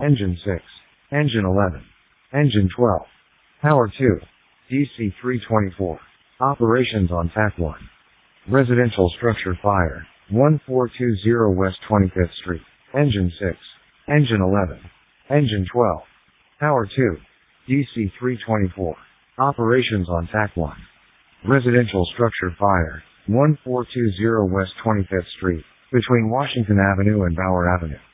Engine 6. Engine 11. Engine 12. Power 2. DC 324. Operations on TAC 1. Residential structure fire. 1420 West 25th Street. Engine 6. Engine 11. Engine 12. Power 2. DC 324. Operations on TAC 1. Residential structure fire. 1420 West 25th Street, between Washington Avenue and Bauer Avenue.